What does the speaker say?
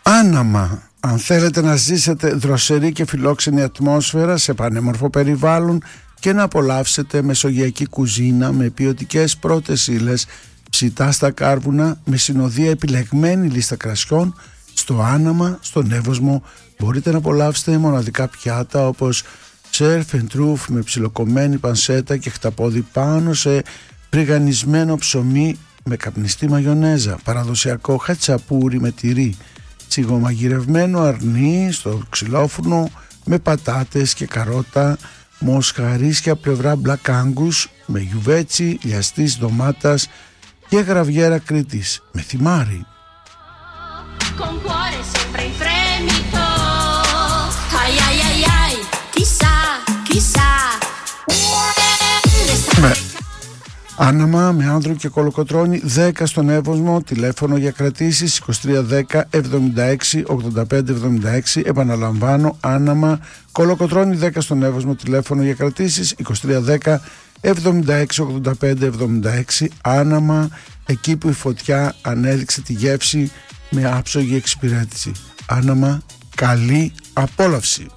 Άναμα. Αν θέλετε να ζήσετε δροσερή και φιλόξενη ατμόσφαιρα σε πανέμορφο περιβάλλον και να απολαύσετε μεσογειακή κουζίνα με ποιοτικές πρώτες ύλες, ψητά στα κάρβουνα, με συνοδεία επιλεγμένη λίστα κρασιών, στο Άναμα, στον Εύωσμο, μπορείτε να απολαύσετε μοναδικά πιάτα όπως σερφ and τρούφ με ψιλοκομμένη πανσέτα και χταπόδι πάνω σε πριγανισμένο ψωμί με καπνιστή μαγιονέζα, παραδοσιακό χατσαπούρι με τυρί, τσιγομαγειρευμένο αρνί στο ξυλόφουρνο με πατάτες και καρότα, μοσχαρίσια πλευρά Black Angus με γιουβέτσι, λιαστής ντομάτας και γραβιέρα Κρήτης με θυμάρι. Άναμα με άνδρο και κολοκοτρώνη 10 στον Εύωσμο, τηλέφωνο για κρατήσεις 2310 76 85 76. Επαναλαμβάνω, Άναμα, κολοκοτρώνη 10 στον Εύωσμο, τηλέφωνο για κρατήσεις 2310 76 85 76. Άναμα, εκεί που η φωτιά ανέδειξε τη γεύση με άψογη εξυπηρέτηση. Άναμα, καλή απόλαυση.